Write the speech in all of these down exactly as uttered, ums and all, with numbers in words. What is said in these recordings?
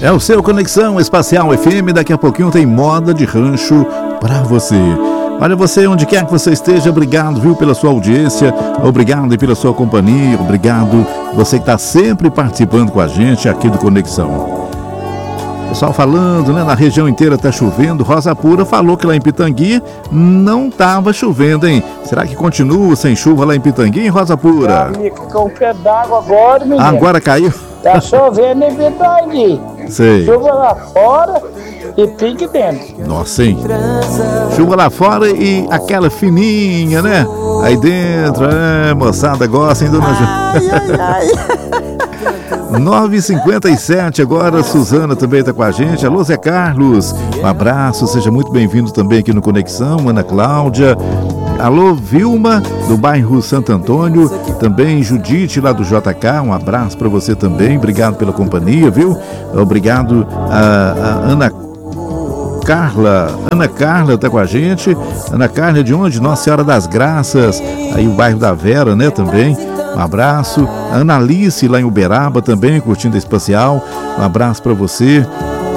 É o seu Conexão Espacial F M. Daqui a pouquinho tem moda de rancho pra você. Olha, você, onde quer que você esteja, obrigado, viu, pela sua audiência, obrigado e pela sua companhia, obrigado você que está sempre participando com a gente aqui do Conexão. Pessoal falando, né, na região inteira tá chovendo. Rosa Pura falou que lá em Pitangui não tava chovendo, hein? Será que continua sem chuva lá em Pitangui, hein, Rosa Pura? Com o pé d'água agora, menino. Agora caiu? Tá chovendo em Pitangui. Sei. Chuva lá fora e pique dentro. Nossa, hein? Chuva lá fora e aquela fininha, né? Aí dentro, é, moçada gosta, hein, dona Ju? Ai, ai, ai. nove e cinquenta e sete agora, Suzana também está com a gente. Alô, Zé Carlos, um abraço, seja muito bem-vindo também aqui no Conexão. Ana Cláudia, alô, Vilma, do bairro Santo Antônio, também Judite lá do J K, um abraço para você também, obrigado pela companhia, viu? Obrigado a, a Ana Carla, Ana Carla está com a gente. Ana Carla de onde? Nossa Senhora das Graças, aí o bairro da Vera, né, também. Um abraço. A Ana Alice lá em Uberaba também, curtindo a Espacial. Um abraço para você.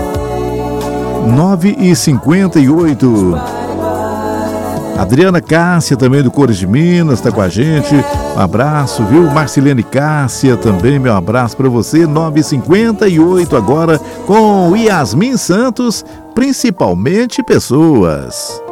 nove e cinquenta e oito. Adriana Cássia também do Cores de Minas está com a gente. Um abraço, viu? Marcilene Cássia também, meu abraço para você. nove e cinquenta e oito agora com Yasmin Santos, principalmente pessoas.